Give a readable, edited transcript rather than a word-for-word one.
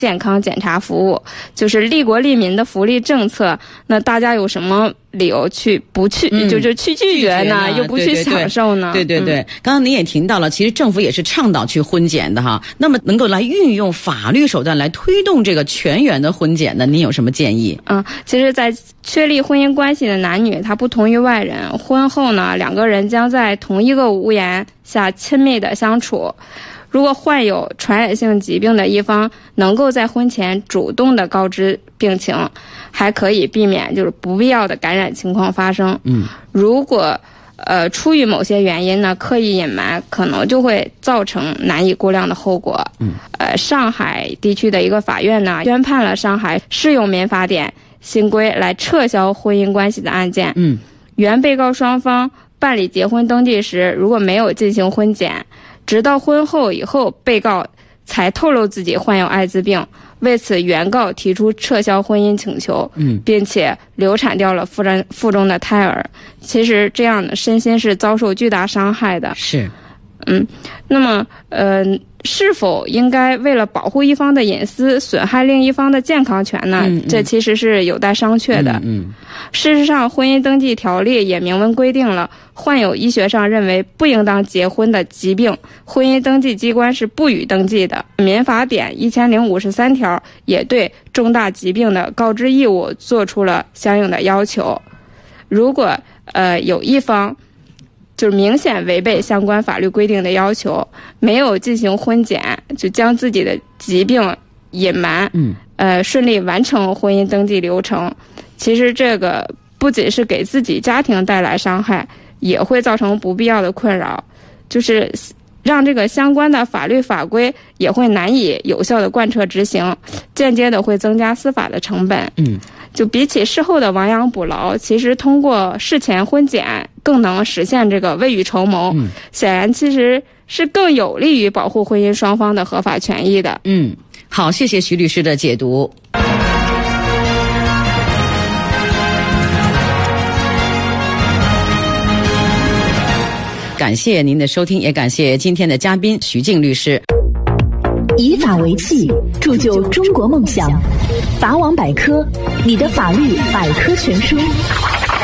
健康检查服务，就是利国利民的福利政策，那大家有什么理由不去就去拒绝呢？又不去享受呢？ 对，刚刚您也提到了，其实政府也是倡导去婚检的哈。那么能够来运用法律手段来推动这个全员的婚检呢？您有什么建议？ 其实在确立婚姻关系的男女，他不同于外人，婚后呢，两个人将在同一个屋檐下亲密的相处。如果患有传染性疾病的一方能够在婚前主动的告知病情，还可以避免就是不必要的感染情况发生。如果出于某些原因呢，刻意隐瞒，可能就会造成难以估量的后果。上海地区的一个法院呢，宣判了上海适用民法典新规来撤销婚姻关系的案件。原被告双方办理结婚登记时，如果没有进行婚检，直到婚后以后，被告才透露自己患有艾滋病，为此原告提出撤销婚姻请求，并且流产掉了腹中的胎儿。其实这样的身心是遭受巨大伤害的。 是， 那么是否应该为了保护一方的隐私，损害另一方的健康权呢？这其实是有待商榷的。事实上，婚姻登记条例也明文规定了，患有医学上认为不应当结婚的疾病，婚姻登记机关是不予登记的。民法典1053条也对重大疾病的告知义务做出了相应的要求。如果有一方就是明显违背相关法律规定的要求，没有进行婚检，就将自己的疾病隐瞒，顺利完成婚姻登记流程，其实这个不仅是给自己家庭带来伤害，也会造成不必要的困扰，就是让这个相关的法律法规也会难以有效的贯彻执行，间接的会增加司法的成本。就比起事后的亡羊补牢，其实通过事前婚检更能实现这个未雨绸缪，显然其实是更有利于保护婚姻双方的合法权益的。 好，谢谢徐律师的解读。感谢您的收听，也感谢今天的嘉宾徐静律师。 以法为器，铸就中国梦想。法网百科，你的法律百科全书。